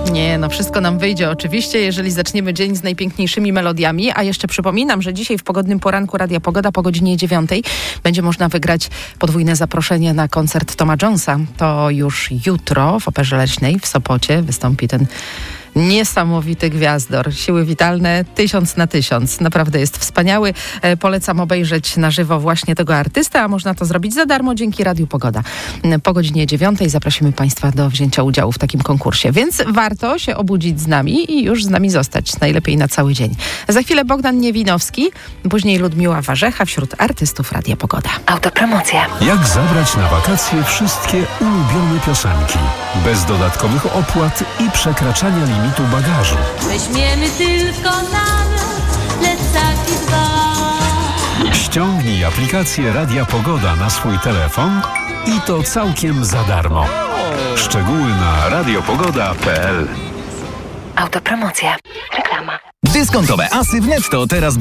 Nie, no wszystko nam wyjdzie oczywiście, jeżeli zaczniemy dzień z najpiękniejszymi melodiami, a jeszcze przypominam, że dzisiaj w pogodnym poranku Radia Pogoda po godzinie 9 będzie można wygrać podwójne zaproszenie na koncert Toma Jonesa. To już jutro w Operze Leśnej w Sopocie wystąpi ten niesamowity gwiazdor. Siły witalne 1000 na 1000. Naprawdę jest wspaniały. Polecam obejrzeć na żywo właśnie tego artystę, a można to zrobić za darmo dzięki Radiu Pogoda. Po godzinie 9 zaprosimy Państwa do wzięcia udziału w takim konkursie, więc warto się obudzić z nami i już z nami zostać. Najlepiej na cały dzień. Za chwilę Bogdan Niewinowski, później Ludmiła Warzecha wśród artystów Radia Pogoda. Autopromocja. Jak zabrać na wakacje wszystkie ulubione piosenki bez dodatkowych opłat i przekraczania limitu bagażu? Weźmiemy tylko namiot, plecaki 2. Ściągnij aplikację Radia Pogoda na swój telefon i to całkiem za darmo. Szczegóły na radiopogoda.pl. Autopromocja. Reklama. Dyskontowe asy w Netto teraz